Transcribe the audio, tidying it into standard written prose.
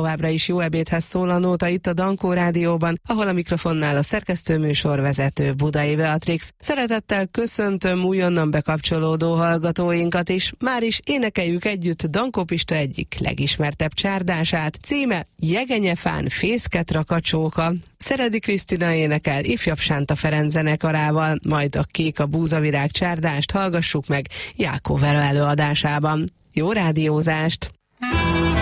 továbbra is jó ebédhez szól a nóta itt a Dankó Rádióban, ahol a mikrofonnál a szerkesztőműsorvezető Budai Beatrix. Szeretettel köszöntöm újonnan bekapcsolódó hallgatóinkat is. Már is énekeljük együtt Dankó Pista egyik legismertebb csárdását. Címe Jegenyefán fészket rakacsóka. Szeredi Krisztina énekel ifjabb Sánta Ferenc zenekarával, majd a Kék a búzavirág csárdást hallgassuk meg Jákó Vera előadásában. Jó rádiózást!